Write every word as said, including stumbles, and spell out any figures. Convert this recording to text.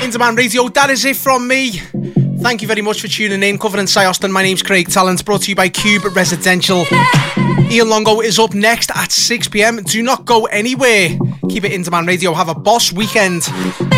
Interman Radio, that is it from me. Thank you very much for tuning in. Covering Cy Austin, my name's Craig Talent, brought to you by Cube Residential. Ian Longo is up next at six p.m. Do not go anywhere. Keep it Interman Radio. Have a boss weekend.